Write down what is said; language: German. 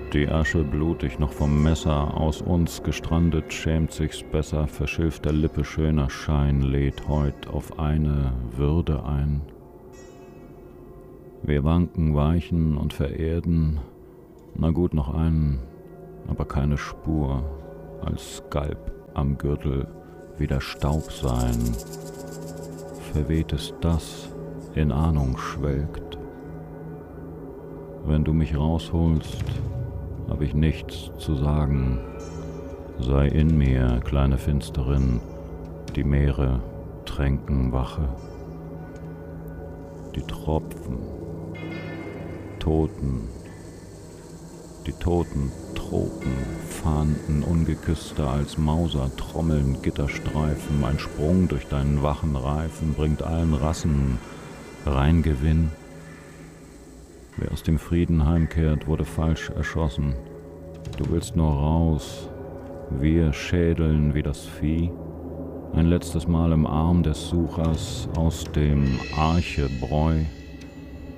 Die Asche blutig noch vom Messer, aus uns gestrandet, schämt sich's besser, verschilft der Lippe schöner Schein, lädt heut auf eine Würde ein. Wir wanken, weichen und vererden, na gut noch einen, aber keine Spur, als Skalp am Gürtel wieder Staub sein. Verwehtes das in Ahnung schwelgt. Wenn du mich rausholst, hab ich nichts zu sagen. Sei in mir, kleine Finsterin, die Meere tränken Wache. Die Tropfen, Toten, die toten Tropen fahnten ungeküsster als Mauser, trommeln Gitterstreifen. Ein Sprung durch deinen wachen Reifen bringt allen Rassen Reingewinn. Wer aus dem Frieden heimkehrt, wurde falsch erschossen. Du willst nur raus, wir schädeln wie das Vieh. Ein letztes Mal im Arm des Suchers aus dem Archebräu